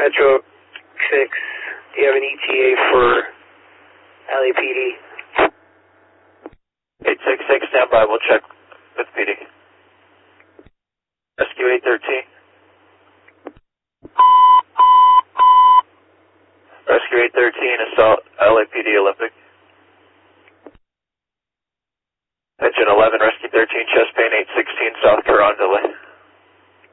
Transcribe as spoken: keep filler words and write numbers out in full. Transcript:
Metro six, do you have an E T A for L A P D? eight six six, stand by, we'll check with P D. Rescue eight thirteen. Rescue eight thirteen, assault L A P D Olympic. Engine eleven, Rescue thirteen, chest pain eight sixteen, South Coron delay.